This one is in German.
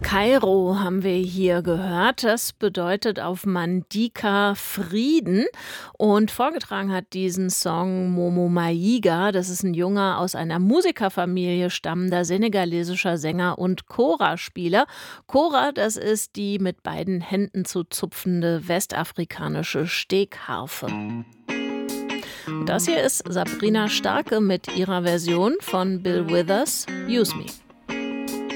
Kairo haben wir hier gehört. Das bedeutet auf Mandika Frieden. Und vorgetragen hat diesen Song Momo Maiga. Das ist ein junger, aus einer Musikerfamilie stammender senegalesischer Sänger und Kora-Spieler. Kora, das ist die mit beiden Händen zu zupfende westafrikanische Stegharfe. Das hier ist Sabrina Starke mit ihrer Version von Bill Withers, Use Me.